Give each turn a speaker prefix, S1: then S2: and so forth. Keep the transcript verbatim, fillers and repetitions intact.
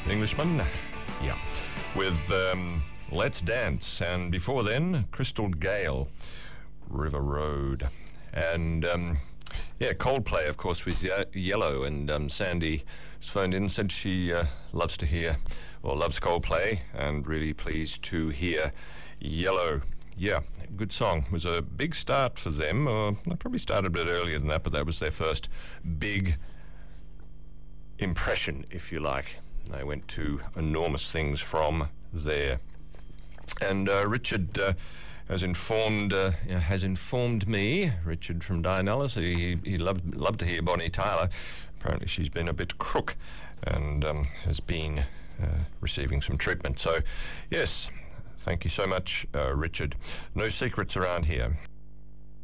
S1: Englishman. Yeah. With um, Let's Dance. And before then, Crystal Gale, River Road. And um, yeah, Coldplay, of course, with Ye- Yellow. And um, Sandy has phoned in and said she uh, loves to hear, or loves Coldplay, and really pleased to hear Yellow. Yeah, good song. It was a big start for them. Uh, they probably started a bit earlier than that, but that was their first big impression, if you like. They went to enormous things from there. And uh, Richard uh, has informed uh, you know, has informed me, Richard from Dianella, so he, he loved, loved to hear Bonnie Tyler. Apparently she's been a bit crook and um, has been uh, receiving some treatment. So, yes, thank you so much, uh, Richard. No secrets around here.